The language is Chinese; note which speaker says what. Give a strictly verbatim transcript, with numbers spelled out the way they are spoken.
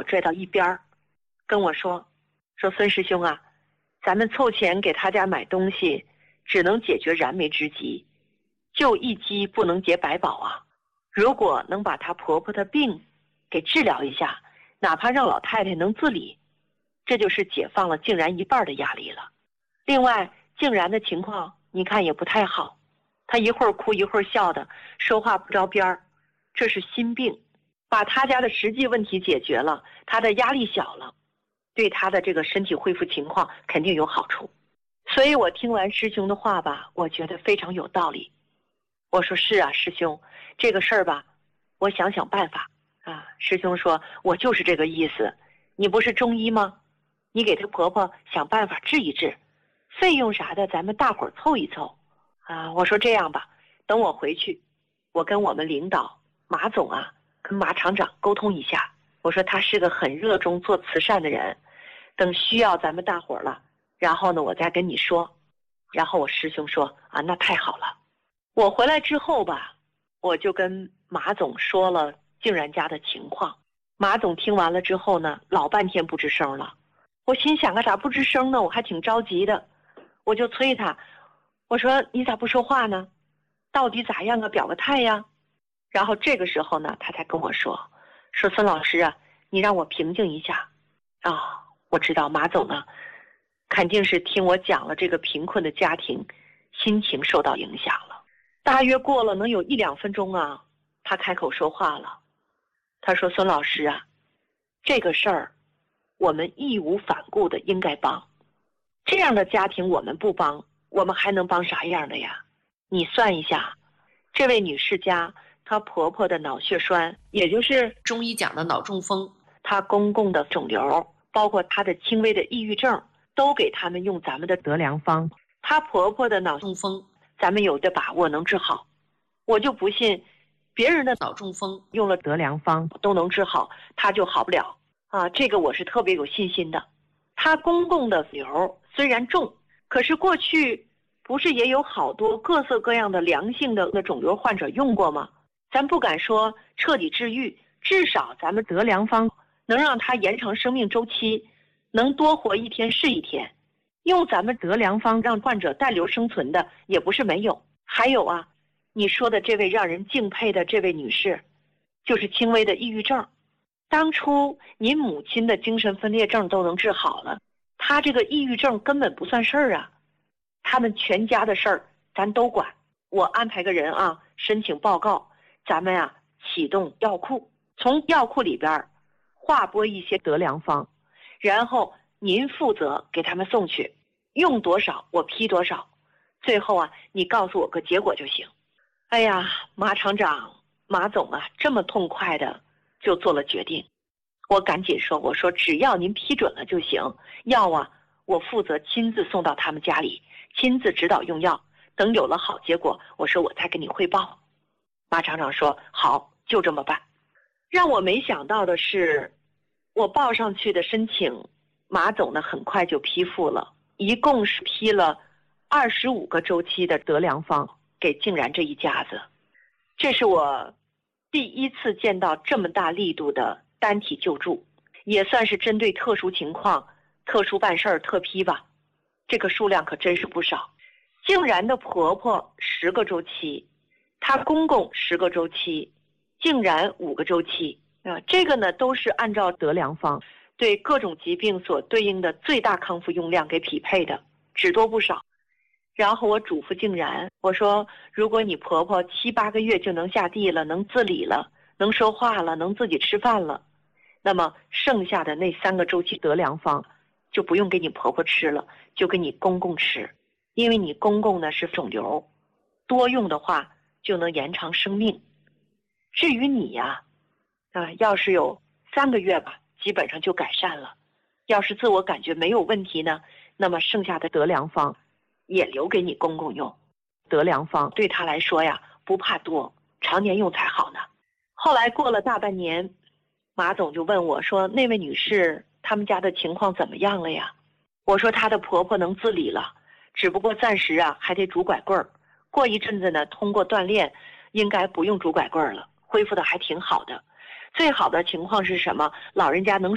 Speaker 1: 拽到一边儿，跟我说说孙师兄啊，咱们凑钱给他家买东西，只能解决燃眉之急，救一鸡不能解百宝啊。如果能把她婆婆的病给治疗一下，哪怕让老太太能自理，这就是解放了静然一半的压力了。另外，静然的情况你看也不太好，她一会儿哭一会儿笑的，说话不着边儿，这是心病。把她家的实际问题解决了，她的压力小了，对她的这个身体恢复情况肯定有好处。所以我听完师兄的话吧，我觉得非常有道理。我说是啊，师兄，这个事儿吧，我想想办法啊。师兄说，我就是这个意思，你不是中医吗？你给她婆婆想办法治一治，费用啥的咱们大伙儿凑一凑啊。我说这样吧，等我回去，我跟我们领导马总啊，跟马厂长沟通一下。我说他是个很热衷做慈善的人，等需要咱们大伙儿了，然后呢我再跟你说。然后我师兄说啊，那太好了。我回来之后吧，我就跟马总说了静然家的情况。马总听完了之后呢，老半天不吱声了。我心想啊，咋不吱声呢？我还挺着急的，我就催他，我说你咋不说话呢？到底咋样啊？表个态呀。然后这个时候呢，他才跟我说，说孙老师啊，你让我平静一下啊。我知道马总呢，肯定是听我讲了这个贫困的家庭，心情受到影响了。大约过了能有一两分钟啊，他开口说话了。他说，孙老师啊，这个事儿我们义无反顾的应该帮，这样的家庭我们不帮，我们还能帮啥样的呀？你算一下，这位女士家她婆婆的脑血栓，也就是中医讲的脑中风，她公公的肿瘤，包括她的轻微的抑郁症，都给他们用咱们的德良方。她婆婆的脑中风咱们有的把握能治好，我就不信别人的脑中风用了德良方都能治好，她就好不了啊。这个我是特别有信心的。她公公的瘤虽然重，可是过去不是也有好多各色各样的良性的肿瘤患者用过吗？咱不敢说彻底治愈，至少咱们德良方能让他延长生命周期，能多活一天是一天。用咱们德良方让患者带瘤生存的也不是没有。还有啊，你说的这位让人敬佩的这位女士，就是轻微的抑郁症。当初您母亲的精神分裂症都能治好了，她这个抑郁症根本不算事儿啊。他们全家的事儿咱都管，我安排个人啊，申请报告，咱们啊启动药库，从药库里边划拨一些德良方，然后您负责给他们送去，用多少我批多少，最后啊你告诉我个结果就行。哎呀，马厂长马总啊这么痛快的就做了决定。我赶紧说，我说只要您批准了就行，药啊我负责亲自送到他们家里，亲自指导用药，等有了好结果，我说我再跟你汇报。马厂长说好，就这么办。让我没想到的是，我报上去的申请，马总呢很快就批复了，一共是批了二十五个周期的德良方给静然这一家子。这是我第一次见到这么大力度的单体救助，也算是针对特殊情况特殊办事儿特批吧。这个数量可真是不少。静然的婆婆十个周期，她公公十个周期，静然五个周期啊，这个呢都是按照德良方对各种疾病所对应的最大康复用量给匹配的，只多不少。然后我嘱咐静然，我说如果你婆婆七八个月就能下地了，能自理了，能说话了，能自己吃饭了，那么剩下的那三个周期德良方就不用给你婆婆吃了，就给你公公吃。因为你公公呢是肿瘤，多用的话就能延长生命。至于你呀、啊，啊，要是有三个月吧，基本上就改善了。要是自我感觉没有问题呢，那么剩下的德良方也留给你公公用。德良方对他来说呀，不怕多，常年用才好呢。后来过了大半年，马总就问我说，那位女士他们家的情况怎么样了呀？我说她的婆婆能自理了，只不过暂时啊还得拄拐棍儿，过一阵子呢通过锻炼应该不用拄拐棍儿了，恢复的还挺好的。最好的情况是什么？老人家能